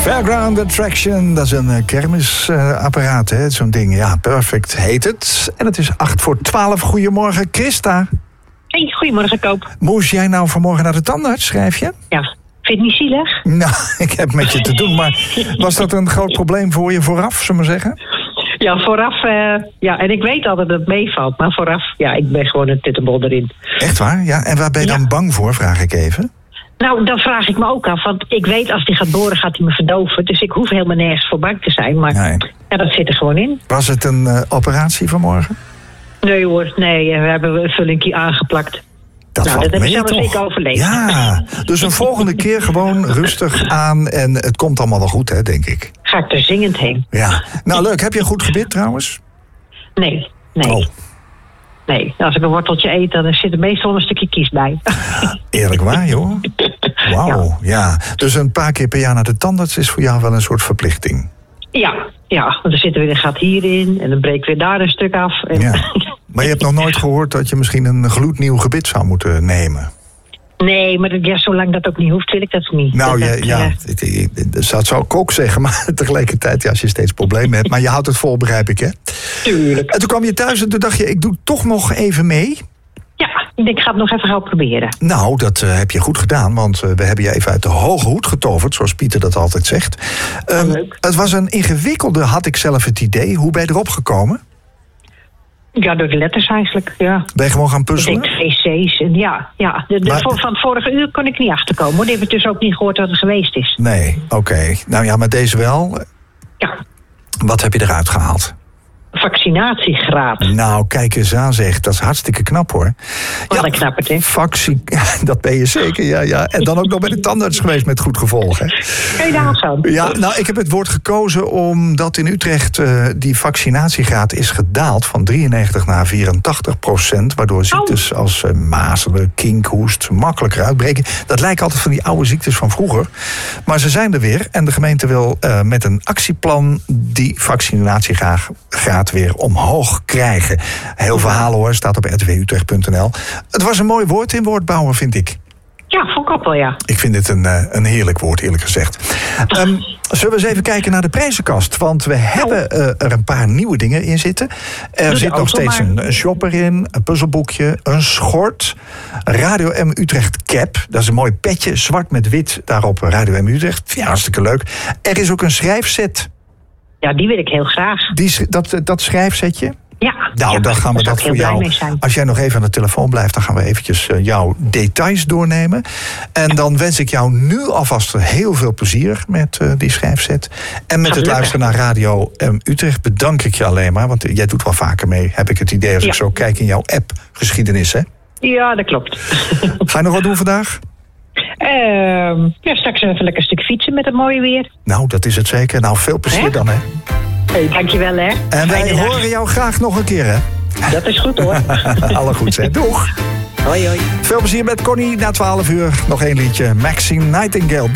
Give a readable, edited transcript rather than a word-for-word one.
Fairground Attraction, dat is een kermisapparaat, hè? Zo'n ding. Ja, Perfect heet het. En het is 11:08. Goedemorgen, Christa. Hey, goedemorgen, Koop. Moest jij nou vanmorgen naar de tandarts, schrijf je? Ja, vind je het niet zielig? Nou, ik heb met je te doen, maar was dat een groot probleem voor je vooraf, zullen we maar zeggen? Ja, vooraf, en ik weet altijd dat het meevalt, maar vooraf, ik ben gewoon een tuttenbol erin. Echt waar? Ja, en waar ben je dan bang voor, vraag ik even? Nou, dan vraag ik me ook af, want ik weet als die gaat boren, gaat hij me verdoven. Dus ik hoef helemaal nergens voor bang te zijn, maar ja, dat zit er gewoon in. Was het een operatie vanmorgen? Nee hoor, nee, we hebben een vullingje aangeplakt. Dat heb ik zelfs toch? zeker overleefd. Ja, dus een volgende keer gewoon rustig aan en het komt allemaal wel goed, hè, denk ik. Ga ik er zingend heen. Ja, nou leuk. Heb je een goed gebit trouwens? Nee. Oh. Nee, als ik een worteltje eet, dan zit er meestal een stukje kies bij. Eerlijk waar, joh. Wauw, ja. Dus een paar keer per jaar naar de tandarts is voor jou wel een soort verplichting. Ja, want dan zitten we een gat hierin en dan breken we daar een stuk af. En ja. Maar je hebt nog nooit gehoord dat je misschien een gloednieuw gebit zou moeten nemen? Nee, maar zolang dat ook niet hoeft, wil ik dat niet. Nou dat zou ik ook zeggen, maar tegelijkertijd, als je steeds problemen hebt. Maar je houdt het vol, begrijp ik, hè? Tuurlijk. En toen kwam je thuis en toen dacht je, ik doe toch nog even mee. Ja, ik ga het nog even gaan proberen. Nou, dat heb je goed gedaan, want we hebben je even uit de hoge hoed getoverd, zoals Pieter dat altijd zegt. Leuk. Het was een ingewikkelde, had ik zelf het idee. Hoe ben je erop gekomen? Ja, door de letters eigenlijk, ja. Ben je gewoon gaan puzzelen? Ik denk VC's en ja. Van het vorige uur kon ik niet achterkomen, hoor. Die heb ik dus ook niet gehoord wat er geweest is. Nee, oké. Nou ja, maar deze wel. Ja. Wat heb je eruit gehaald? Vaccinatiegraad. Nou, kijk eens aan, zeg. Dat is hartstikke knap, hoor. Wat een knappert, hè? Dat ben je zeker, ja. En dan ook nog bij de tandarts geweest met goed gevolg, hè? Kan je daar zo? Ja, nou, ik heb het woord gekozen omdat in Utrecht die vaccinatiegraad is gedaald van 93 naar 84%, waardoor ziektes als mazelen, kinkhoest makkelijker uitbreken. Dat lijken altijd van die oude ziektes van vroeger. Maar ze zijn er weer en de gemeente wil met een actieplan die vaccinatiegraad weer omhoog krijgen. Heel verhaal, hoor, staat op rtwutrecht.nl. Het was een mooi woord in woordbouwen, vind ik. Ja, vond ik ook wel, ja. Ik vind het een heerlijk woord, eerlijk gezegd. Zullen we eens even kijken naar de prijzenkast? Want we hebben er een paar nieuwe dingen in zitten. Er zit nog steeds een shopper in, een puzzelboekje, een schort, Radio M Utrecht cap. Dat is een mooi petje, zwart met wit, daarop Radio M Utrecht. Ja, hartstikke leuk. Er is ook een schrijfset. Ja, die wil ik heel graag. Dat schrijfsetje? Ja. Nou, dan gaan we dat voor jou. Als jij nog even aan de telefoon blijft, dan gaan we eventjes jouw details doornemen. En dan wens ik jou nu alvast heel veel plezier met die schrijfset. En met het luisteren naar Radio Utrecht bedank ik je alleen maar. Want jij doet wel vaker mee, heb ik het idee, als ik zo kijk in jouw app-geschiedenis, hè? Ja, dat klopt. Ga je nog wat doen vandaag? Straks even lekker een stuk fietsen met het mooie weer. Nou, dat is het zeker. Nou, veel plezier dan, hè? Hey, dankjewel, hè. En wij horen jou graag nog een keer, hè? Dat is goed, hoor. Alle goed, hè. Doeg. Hoi, hoi. Veel plezier met Connie na 12 uur. Nog één liedje. Maxine Nightingale.